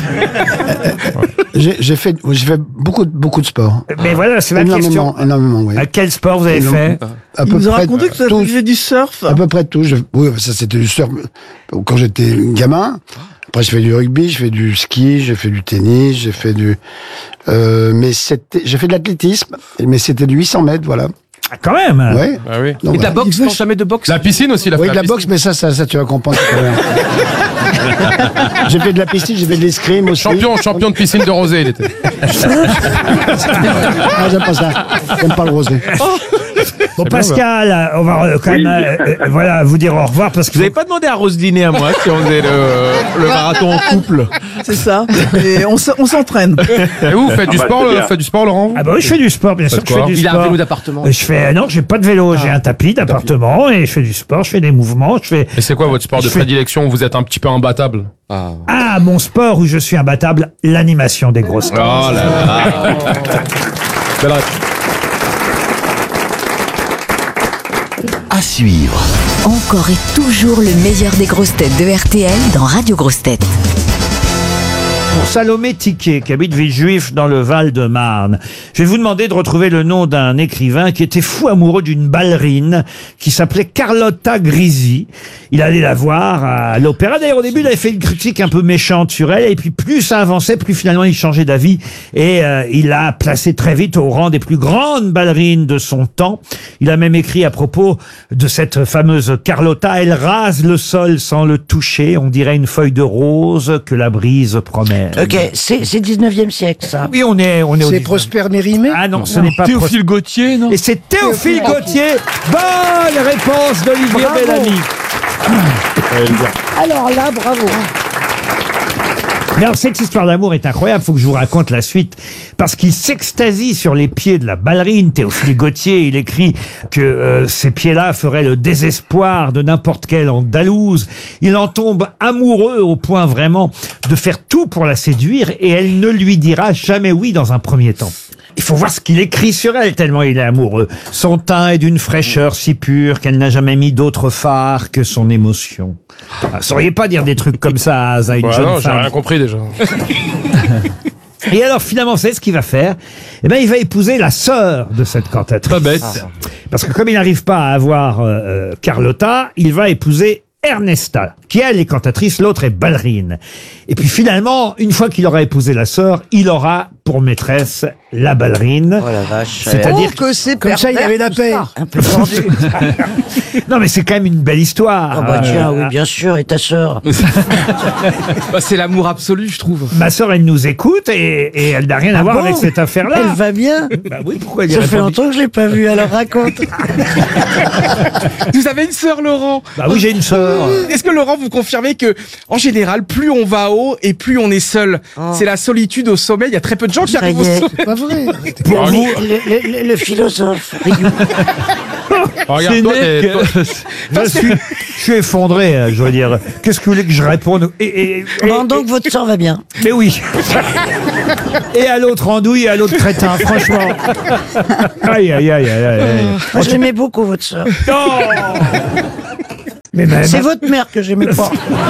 [SPEAKER 11] j'ai, j'ai fait, j'ai fait beaucoup, beaucoup de sport.
[SPEAKER 5] Mais voilà, c'est la
[SPEAKER 11] énormément,
[SPEAKER 5] question.
[SPEAKER 11] Énormément, oui.
[SPEAKER 5] À quel sport vous avez fait?
[SPEAKER 6] À peu Il nous a raconté que vous avez fait du surf.
[SPEAKER 11] À peu près tout. Je, oui, ça c'était du surf quand j'étais gamin. Après, je fais du rugby, je fais du ski, j'ai fait du tennis, j'ai fait du... Euh, mais c'était, j'ai fait de l'athlétisme, mais c'était du huit cents mètres, voilà.
[SPEAKER 5] Ah, quand même.
[SPEAKER 11] Ouais.
[SPEAKER 13] Ah oui.
[SPEAKER 8] Donc, et de la boxe, non, jamais de boxe.
[SPEAKER 13] La piscine aussi, la
[SPEAKER 11] Oui, de la, la boxe, mais ça, ça, ça, tu vas comprendre. J'ai fait de la piscine, j'ai fait de l'escrime aussi.
[SPEAKER 13] Champion, champion de piscine de rosé, il était.
[SPEAKER 11] Ah, j'aime pas ça. J'aime pas le rosé.
[SPEAKER 5] Bon, Pascal, on va euh, quand oui. même euh, euh, voilà, vous dire au revoir parce que...
[SPEAKER 15] Vous n'avez pas demandé à Roselyne et à moi si on faisait le, le marathon en couple.
[SPEAKER 6] C'est ça. Et on, on s'entraîne.
[SPEAKER 13] Et vous, vous faites du
[SPEAKER 14] ah bah,
[SPEAKER 13] sport, le, faites du sport, Laurent?
[SPEAKER 5] Ah bah oui, je fais du sport, bien sûr que je fais du
[SPEAKER 8] Il
[SPEAKER 5] sport.
[SPEAKER 8] a un vélo d'appartement.
[SPEAKER 5] Je fais, non, j'ai pas de vélo, ah. j'ai un tapis d'appartement et je fais du sport, je fais des mouvements, je fais...
[SPEAKER 13] Et c'est quoi votre sport de fais... prédilection où vous êtes un petit peu imbattable?
[SPEAKER 5] Ah. ah, mon sport où je suis imbattable, l'animation des grosses têtes.
[SPEAKER 13] Oh là là. Belle réponse.
[SPEAKER 10] À suivre.
[SPEAKER 4] Encore et toujours le meilleur des grosses têtes de R T L dans Radio Grosses Têtes.
[SPEAKER 5] Pour Salomé Tiquet, qui habite Villejuif dans le Val-de-Marne, je vais vous demander de retrouver le nom d'un écrivain qui était fou amoureux d'une ballerine qui s'appelait Carlotta Grisi. Il allait la voir à l'opéra. D'ailleurs, au début, il avait fait une critique un peu méchante sur elle. Et puis, plus ça avançait, plus finalement, il changeait d'avis. Et euh, il l'a placée très vite au rang des plus grandes ballerines de son temps. Il a même écrit à propos de cette fameuse Carlotta. Elle rase le sol sans le toucher. On dirait une feuille de rose que la brise promène.
[SPEAKER 7] Ok, c'est, c'est dix-neuvième siècle, ça.
[SPEAKER 5] Oui, on est, on est au
[SPEAKER 7] C'est Prosper Mérimée?
[SPEAKER 5] Ah non, ce n'est pas
[SPEAKER 1] Théophile Gautier, non?
[SPEAKER 5] Et c'est Théophile Gautier. Bonne réponse d'Olivier Bellamy.
[SPEAKER 7] Alors là, bravo.
[SPEAKER 5] Mais alors, cette histoire d'amour est incroyable, faut que je vous raconte la suite, parce qu'il s'extasie sur les pieds de la ballerine. Théophile Gautier, il écrit que euh, ces pieds-là feraient le désespoir de n'importe quelle andalouse. Il en tombe amoureux au point vraiment de faire tout pour la séduire, et elle ne lui dira jamais oui dans un premier temps. Il faut voir ce qu'il écrit sur elle, tellement il est amoureux. Son teint est d'une fraîcheur si pure qu'elle n'a jamais mis d'autre phare que son émotion. Ah, sauriez pas dire des trucs comme ça à une
[SPEAKER 13] ouais,
[SPEAKER 5] jeune
[SPEAKER 13] non,
[SPEAKER 5] femme.
[SPEAKER 13] J'ai rien compris déjà.
[SPEAKER 5] Et alors finalement, c'est ce qu'il va faire. Eh ben, il va épouser la sœur de cette cantatrice.
[SPEAKER 1] Pas bête.
[SPEAKER 5] Parce que comme il n'arrive pas à avoir euh, Carlotta, il va épouser Ernesta, qui elle est cantatrice, l'autre est ballerine. Et puis finalement, une fois qu'il aura épousé la sœur, il aura pour maîtresse la ballerine.
[SPEAKER 7] Oh la vache.
[SPEAKER 5] C'est-à-dire
[SPEAKER 7] Oh, que c'est
[SPEAKER 5] comme ça, il y avait la paix.
[SPEAKER 7] Un peu tordu.
[SPEAKER 5] Non, mais c'est quand même une belle histoire.
[SPEAKER 7] Ah bah tiens,
[SPEAKER 5] Euh,
[SPEAKER 7] oui, bien sûr, et ta sœur.
[SPEAKER 8] Bah, c'est l'amour absolu, je trouve.
[SPEAKER 5] Ma sœur, elle nous écoute et, et elle n'a rien à
[SPEAKER 7] Ah
[SPEAKER 5] voir
[SPEAKER 7] bon
[SPEAKER 5] avec cette affaire-là.
[SPEAKER 7] Elle va bien.
[SPEAKER 5] Bah oui, pourquoi elle
[SPEAKER 7] Ça
[SPEAKER 5] irait
[SPEAKER 7] fait
[SPEAKER 5] pas
[SPEAKER 7] longtemps que je l'ai pas vue, alors raconte.
[SPEAKER 8] Vous avez une sœur, Laurent?
[SPEAKER 5] Bah oui, j'ai une sœur.
[SPEAKER 8] Est-ce que Laurent, vous confirmez que, en général, plus on va haut et plus on est seul? C'est la solitude au sommet. Il y a très peu de gens qui
[SPEAKER 7] Ça
[SPEAKER 8] arrivent
[SPEAKER 7] y est.
[SPEAKER 8] au sommet.
[SPEAKER 7] C'est pas vrai.
[SPEAKER 5] Pour vous,
[SPEAKER 7] Le, le- le- le philosophe.
[SPEAKER 13] Regarde-toi,
[SPEAKER 5] C'est
[SPEAKER 13] t'es-
[SPEAKER 5] né
[SPEAKER 13] toi-
[SPEAKER 5] je, suis, je suis effondré, hein, je veux dire. Qu'est-ce que vous voulez que je réponde et, et- et-
[SPEAKER 7] Bon, donc votre sœur va bien.
[SPEAKER 5] Mais oui. Et à l'autre andouille et à l'autre crétin, franchement. Aïe, aïe, aïe, aïe, aïe.
[SPEAKER 7] Moi, je l'aimais beaucoup, votre sœur.
[SPEAKER 5] Non. Mais même,
[SPEAKER 7] C'est votre mère que j'aimais pas.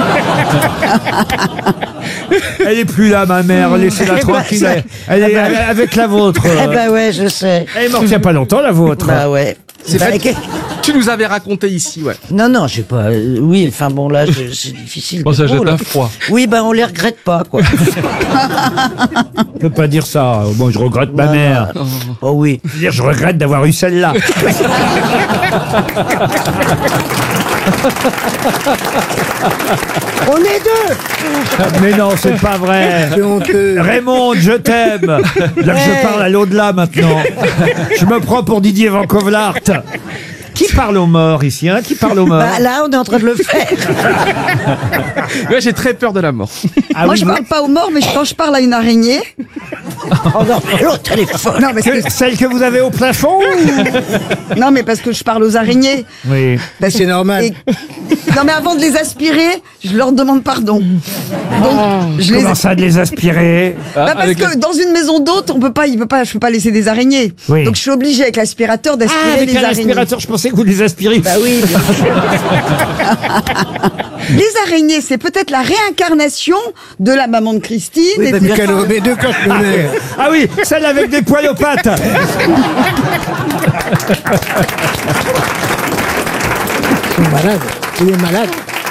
[SPEAKER 5] elle est plus là, ma mère. Laissez-la
[SPEAKER 7] Eh ben,
[SPEAKER 5] tranquille.
[SPEAKER 7] ça-
[SPEAKER 5] Elle est
[SPEAKER 7] eh ben-
[SPEAKER 5] avec la vôtre.
[SPEAKER 7] Eh ben ouais, je sais.
[SPEAKER 5] Elle est morte il n'y a pas longtemps, la vôtre.
[SPEAKER 7] Bah ouais.
[SPEAKER 8] C'est
[SPEAKER 7] Bah,
[SPEAKER 8] vrai
[SPEAKER 7] que-
[SPEAKER 8] que tu nous avais raconté ici, ouais.
[SPEAKER 7] Non, non, j'ai pas. euh, oui, enfin bon, là, je- c'est difficile.
[SPEAKER 1] Bon, ça
[SPEAKER 7] Oh,
[SPEAKER 1] jette
[SPEAKER 7] là.
[SPEAKER 1] à froid.
[SPEAKER 7] Oui, ben on les regrette pas, quoi.
[SPEAKER 5] Je peux pas dire ça. Bon, je regrette ma mère.
[SPEAKER 7] Oh oui.
[SPEAKER 5] Je veux dire, je regrette d'avoir eu celle-là.
[SPEAKER 7] On est deux.
[SPEAKER 5] Mais non, c'est pas vrai. Raymond, je t'aime. Là que je parle à l'au-delà maintenant. Je me prends pour Didier Van Kovlart. Qui parle aux morts ici, hein? Qui parle aux morts?
[SPEAKER 7] Bah là, on est en train de le faire.
[SPEAKER 8] Ouais, j'ai très peur de la mort.
[SPEAKER 5] Ah
[SPEAKER 16] Moi,
[SPEAKER 5] oui,
[SPEAKER 16] je
[SPEAKER 5] vous-
[SPEAKER 16] parle pas aux morts, mais quand je parle à une araignée.
[SPEAKER 7] Oh non, mais l'autre, elle est folle.
[SPEAKER 16] Non, mais c'est-
[SPEAKER 5] Que- Celle que vous avez au plafond ou-
[SPEAKER 16] non, mais parce que je parle aux araignées.
[SPEAKER 5] Oui.
[SPEAKER 16] Parce-
[SPEAKER 7] C'est normal.
[SPEAKER 16] et- Non, mais avant de les aspirer, je leur demande pardon. Donc, je les.
[SPEAKER 5] Comment ça de les aspirer?
[SPEAKER 16] Bah, parce
[SPEAKER 1] avec
[SPEAKER 16] que dans une maison d'hôte, on peut pas, il peut pas, je peux pas laisser des araignées.
[SPEAKER 5] Oui.
[SPEAKER 16] Donc je suis obligée avec l'aspirateur
[SPEAKER 5] Ah,
[SPEAKER 16] d'aspirer
[SPEAKER 5] avec
[SPEAKER 16] les
[SPEAKER 5] un
[SPEAKER 16] araignées.
[SPEAKER 5] aspirateur, je pensais que vous les aspiriez.
[SPEAKER 16] Bah oui. bien sûr. Les araignées, c'est peut-être la réincarnation de la maman de Christine.
[SPEAKER 7] Oui,
[SPEAKER 16] et
[SPEAKER 7] bah,
[SPEAKER 16] des-
[SPEAKER 7] bien sûr.
[SPEAKER 5] Mais deux Ah oui, celle avec des poils aux pattes.
[SPEAKER 7] Malade. Il est malade.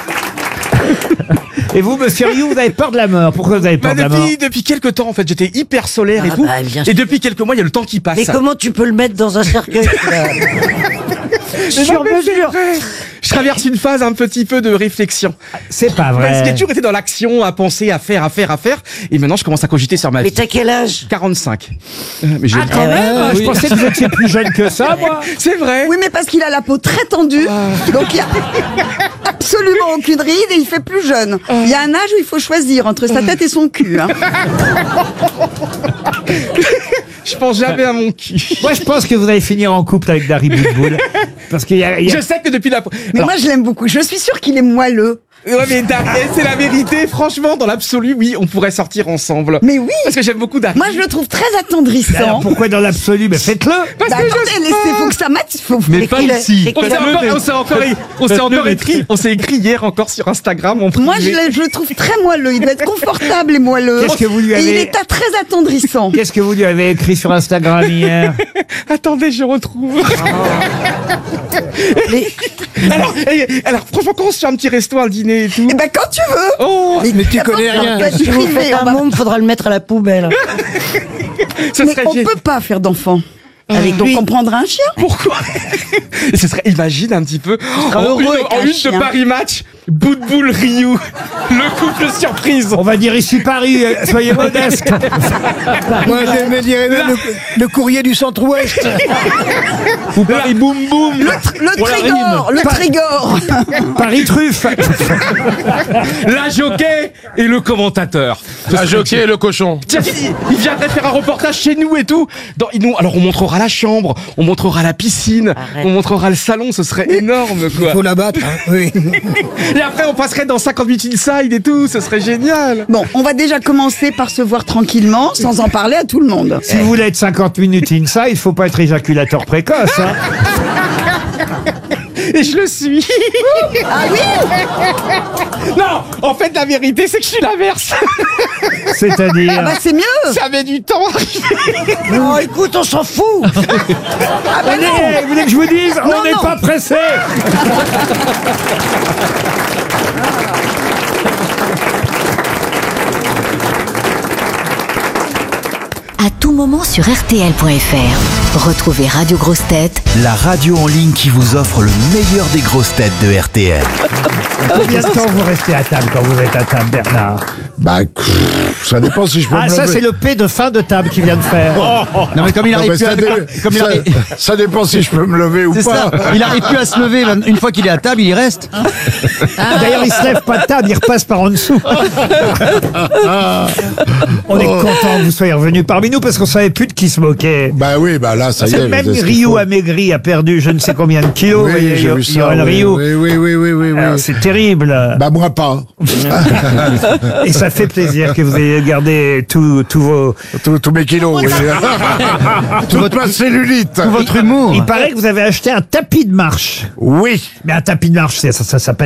[SPEAKER 5] Et vous, monsieur Rioux, vous avez peur de la mort. Pourquoi vous avez peur
[SPEAKER 8] Bah,
[SPEAKER 5] de la mort?
[SPEAKER 8] depuis, depuis quelques temps, en fait, j'étais hyper solaire et
[SPEAKER 7] Ah,
[SPEAKER 8] tout.
[SPEAKER 7] bah, bien
[SPEAKER 8] et
[SPEAKER 7] sûr.
[SPEAKER 8] depuis quelques mois, il y a le temps qui passe.
[SPEAKER 7] Mais comment tu peux le mettre dans un cercueil là Sur mesure.
[SPEAKER 8] Je traverse une phase un petit peu de réflexion.
[SPEAKER 5] C'est pas
[SPEAKER 8] Parce que
[SPEAKER 5] vrai.
[SPEAKER 8] j'ai toujours été dans l'action, à penser, à faire, à faire, à faire. Et maintenant, je commence à cogiter sur ma
[SPEAKER 7] Mais
[SPEAKER 8] vie.
[SPEAKER 7] t'as quel âge?
[SPEAKER 8] quarante-cinq. Euh, Mais j'ai
[SPEAKER 5] Ah, quand même? Je pensais que vous étiez plus jeune que ça, moi.
[SPEAKER 8] C'est vrai.
[SPEAKER 16] Oui, mais parce qu'il a la peau très tendue, donc il y a absolument aucune ride et il fait plus jeune. Il y a un âge où il faut choisir entre sa tête et son cul. Hein.
[SPEAKER 8] Je pense jamais à mon cul.
[SPEAKER 5] Moi, je pense que vous allez finir en couple avec Dari Boudboul. Parce qu'il y a, il y a-
[SPEAKER 8] Je sais que depuis la...
[SPEAKER 16] Mais
[SPEAKER 8] Alors,
[SPEAKER 16] moi, je l'aime beaucoup. Je suis sûre qu'il est moelleux.
[SPEAKER 8] ouais, mais Dari, c'est la vérité. Franchement, dans l'absolu, oui, on pourrait sortir ensemble.
[SPEAKER 16] Mais oui.
[SPEAKER 8] Parce que j'aime beaucoup Dari.
[SPEAKER 16] Moi, je le trouve très
[SPEAKER 5] Alors,
[SPEAKER 16] attendrissant.
[SPEAKER 5] pourquoi dans l'absolu? Mais faites-le.
[SPEAKER 8] Parce
[SPEAKER 16] Bah,
[SPEAKER 8] que je
[SPEAKER 16] attendez, laissez, faut que ça mate. Faut...
[SPEAKER 1] Mais pas
[SPEAKER 7] qu'il a-
[SPEAKER 1] ici.
[SPEAKER 7] c'est
[SPEAKER 8] On
[SPEAKER 7] qu'il
[SPEAKER 8] s'est
[SPEAKER 7] a-
[SPEAKER 8] encore, on s'est encore, on s'est encore écrit, on s'est écrit hier encore sur Instagram. En
[SPEAKER 16] Moi, je,
[SPEAKER 8] privé.
[SPEAKER 16] le- je le trouve très moelleux. Il doit être confortable et moelleux.
[SPEAKER 5] Qu'est-ce que vous lui
[SPEAKER 16] Et il
[SPEAKER 5] avez-
[SPEAKER 16] est à- très attendrissant.
[SPEAKER 5] Qu'est-ce que vous lui avez écrit sur Instagram hier?
[SPEAKER 8] Attendez, je retrouve.
[SPEAKER 7] Mais-
[SPEAKER 8] alors, eh, alors, franchement, quand on se fait un petit resto, un dîner et tout.
[SPEAKER 16] Eh ben, quand tu veux.
[SPEAKER 8] Oh,
[SPEAKER 16] Mais tu connais rien.
[SPEAKER 7] Si vous faites un môme, faudra le mettre à la poubelle.
[SPEAKER 8] ce
[SPEAKER 16] Mais
[SPEAKER 8] serait
[SPEAKER 16] on
[SPEAKER 8] gé-
[SPEAKER 16] peut pas faire d'enfants.
[SPEAKER 7] Avec
[SPEAKER 16] Donc
[SPEAKER 7] lui.
[SPEAKER 16] on prendra un chien.
[SPEAKER 8] Pourquoi? Et ce serait, imagine un petit peu, en
[SPEAKER 16] heureux
[SPEAKER 8] une,
[SPEAKER 16] avec
[SPEAKER 8] en
[SPEAKER 16] un
[SPEAKER 8] une de
[SPEAKER 16] chien.
[SPEAKER 8] Paris Match, Boudboul Rioux, le couple surprise.
[SPEAKER 5] On va dire ici Paris, euh, soyez modeste.
[SPEAKER 7] Moi, je me dirais même le, le courrier du centre-ouest.
[SPEAKER 1] Ou Paris Boum Boum.
[SPEAKER 16] Le, tr- le
[SPEAKER 1] Pour la
[SPEAKER 16] Trégor,
[SPEAKER 1] rime.
[SPEAKER 16] le Trégor.
[SPEAKER 5] Paris Truffe.
[SPEAKER 8] La jockey et le commentateur.
[SPEAKER 13] La jockey et le cochon.
[SPEAKER 8] Tiens, il, il viendrait faire un reportage chez nous et tout. Dans, ils nous- alors on montrera la chambre, on montrera la piscine,
[SPEAKER 7] Arrête.
[SPEAKER 8] on montrera le salon, ce serait énorme quoi.
[SPEAKER 7] la battre, hein, oui.
[SPEAKER 8] Et après on passerait dans cinquante-huit Inside et tout, ce serait génial.
[SPEAKER 16] Bon, on va déjà commencer par se voir tranquillement, sans en parler à tout le monde.
[SPEAKER 5] Si vous voulez être cinquante minutes inside, il faut pas être éjaculateur précoce. Hein.
[SPEAKER 8] Et je le suis.
[SPEAKER 16] Ah oui.
[SPEAKER 8] Non, en fait la vérité c'est que je suis l'inverse.
[SPEAKER 5] C'est-à-dire.
[SPEAKER 16] Ah bah c'est mieux.
[SPEAKER 8] Ça met du temps à arriver.
[SPEAKER 7] Non, écoute, on s'en fout.
[SPEAKER 16] Ah bah
[SPEAKER 5] Allez,
[SPEAKER 16] non.
[SPEAKER 5] vous voulez que je vous dise?
[SPEAKER 16] Non,
[SPEAKER 5] On n'est
[SPEAKER 16] non.
[SPEAKER 5] pas pressé.
[SPEAKER 4] sur R T L point F R. Retrouvez Radio Grosses Têtes,
[SPEAKER 10] La radio en ligne qui vous offre le meilleur des grosses têtes de R T L.
[SPEAKER 5] Combien de temps vous restez à table quand vous êtes à table, Bernard?
[SPEAKER 3] Bah, pff, ça dépend si je peux
[SPEAKER 5] Ah,
[SPEAKER 3] me
[SPEAKER 5] ça,
[SPEAKER 3] lever.
[SPEAKER 5] c'est le P de fin de table qu'il vient de faire.
[SPEAKER 15] Non, mais comme il
[SPEAKER 3] Non,
[SPEAKER 15] arrive
[SPEAKER 3] mais
[SPEAKER 15] plus
[SPEAKER 3] ça,
[SPEAKER 15] à,
[SPEAKER 3] dé-
[SPEAKER 15] comme il
[SPEAKER 3] ça-
[SPEAKER 15] arrive-
[SPEAKER 3] ça dépend si je peux me lever ou
[SPEAKER 15] c'est
[SPEAKER 3] pas.
[SPEAKER 15] ça, il arrive plus à se lever. Une fois qu'il est à table, il y reste.
[SPEAKER 5] D'ailleurs, il se lève pas de table, il repasse par en dessous. On est content que vous soyez revenu parmi nous parce qu'on savait plus de qui se moquait.
[SPEAKER 3] Bah oui, bah là, ça y
[SPEAKER 5] Parce
[SPEAKER 3] est.
[SPEAKER 5] que même
[SPEAKER 3] je sais ce qu'il
[SPEAKER 5] Ryu
[SPEAKER 3] faut.
[SPEAKER 5] a maigri, a perdu je ne sais combien de kilos.
[SPEAKER 3] Oui,
[SPEAKER 5] vous voyez,
[SPEAKER 3] j'ai vu
[SPEAKER 5] il y aura
[SPEAKER 3] ça.
[SPEAKER 5] le
[SPEAKER 3] Oui,
[SPEAKER 5] Ryu.
[SPEAKER 3] oui, oui, oui, oui, oui, oui.
[SPEAKER 5] Alors, c'est terrible.
[SPEAKER 3] Bah moi pas.
[SPEAKER 5] Et ça fait plaisir que vous ayez gardé tous tous vos...
[SPEAKER 3] Tous tous mes kilos. Oui. Toute ma cellulite.
[SPEAKER 15] Tout votre humour.
[SPEAKER 5] Il paraît que vous avez acheté un tapis de marche.
[SPEAKER 3] Oui.
[SPEAKER 5] Mais un tapis de marche, c'est- ça, ça s'appelle